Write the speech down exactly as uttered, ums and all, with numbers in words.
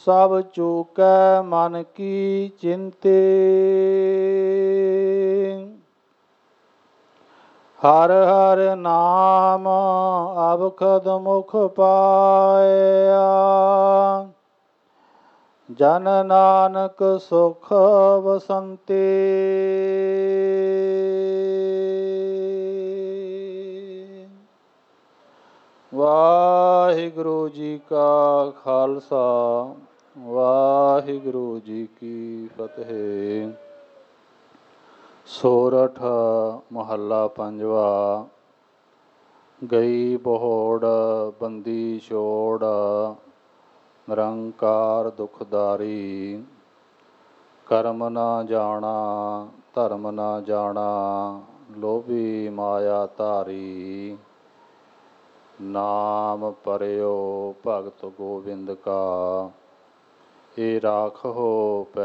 ਸਭ ਚੂਕੈ ਮਨ ਕੀ ਚਿੰਤੇ। ਹਰ ਹਰ ਨਾਮ ਅਵਖਦ ਮੁਖ ਪਾਇਆ। ਜਨ ਨਾਨਕ ਸੁਖ ਵਸੰਤੇ। ਵਾਹਿਗੁਰੂ ਜੀ ਕਾ ਖਾਲਸਾ ਵਾਹਿਗੁਰੂ ਜੀ ਕੀ ਫਤਿਹ। ਸੋਰਠ ਮਹੱਲਾ ਪੰਜਵਾ। ਗਈ ਬਹੋੜ ਬੰਦੀ ਛੋੜ, ਨਿਰੰਕਾਰ ਦੁਖਦਾਰੀ। ਕਰਮ ਨਾ ਜਾਣਾ ਧਰਮ ਨਾ ਜਾਣਾ, ਲੋਭੀ ਮਾਇਆ ਧਾਰੀ। ਨਾਮ ਪਰਿਓ ਭਗਤ ਗੋਬਿੰਦ ਕਾ, ਇਹ ਰਾਖੋ